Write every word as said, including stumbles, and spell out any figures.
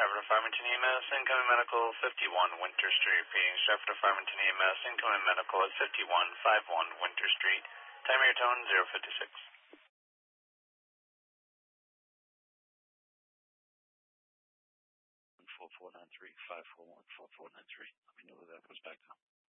Stratford Farmington E M S, incoming medical fifty-one Winter Street. Repeating, Stratford Farmington E M S, incoming medical at fifty-one fifty-one Winter Street. Time of your tone, zero fifty-six. four four nine three, five four one, four four nine three. Let me know where that goes back to.